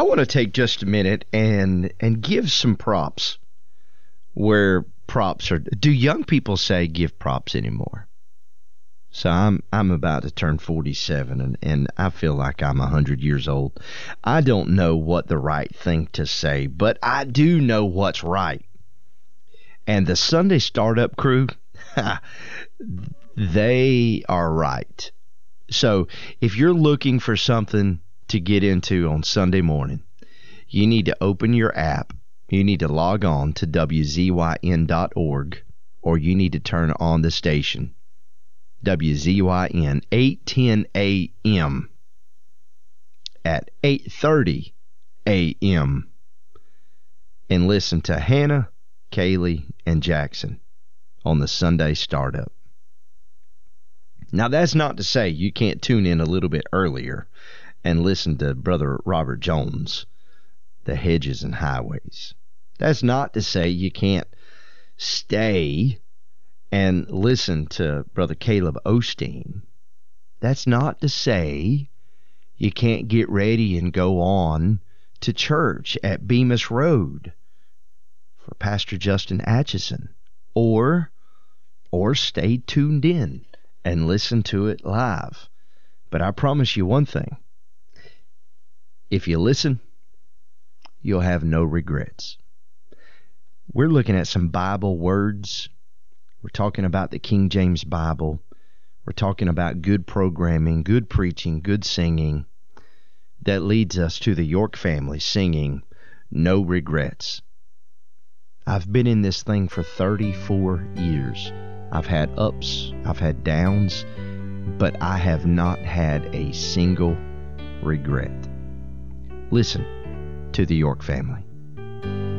I want to take just a minute and give some props where props are. Do young people say give props anymore? So I'm about to turn 47, and I feel like I'm 100 years old. I don't know what the right thing to say, but I do know what's right. And the Sunday Startup crew, they are right. So if you're looking for something to get into on Sunday morning, you need to open your app. You need to log on to WZYN.org, or you need to turn on the station, WZYN, 8:10 a.m. at 8:30 a.m. and listen to Hannah, Kaylee, and Jackson on the Sunday Startup. Now, that's not to say you can't tune in a little bit earlier and listen to Brother Robert Jones, The Hedges and Highways. That's not to say you can't stay and listen to Brother Caleb Osteen. That's not to say you can't get ready and go on to church at Bemis Road for Pastor Justin Atchison, or stay tuned in and listen to it live. But I promise you one thing. If you listen, you'll have no regrets. We're looking at some Bible words. We're talking about the King James Bible. We're talking about good programming, good preaching, good singing that leads us to the York family singing No Regrets. I've been in this thing for 34 years. I've had ups, I've had downs, but I have not had a single regret. Listen to the York family.